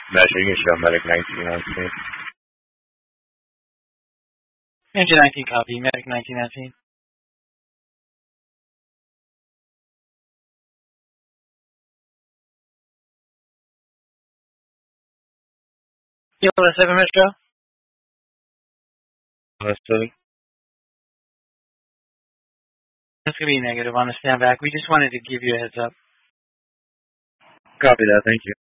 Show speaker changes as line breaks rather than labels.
Measure, you can show Medic 19 on scene.
Engine 19 copy, Medic 1919. Kilo 7 Metro.
That's good.
That's going to be negative on the stand back. We just wanted to give you a heads up.
Copy that, thank you.